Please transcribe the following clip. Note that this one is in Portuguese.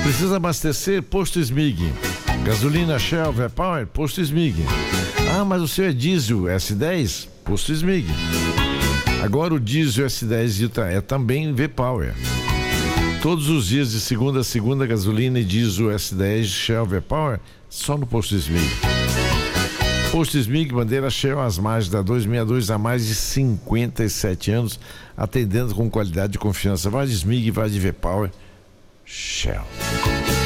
Precisa abastecer? Posto Smig. Gasolina Shell, V-Power? Posto Smig. Ah, mas o seu é diesel S10? Posto Smig. Agora o diesel S10 é também V-Power. Todos os dias de segunda a segunda, gasolina e diesel S10 Shell V-Power, só no Posto Smig. Posto Smig, bandeira Shell, às margens da 262, há mais de 57 anos, atendendo com qualidade e confiança. Vai de Smig, vai de V-Power, Shell.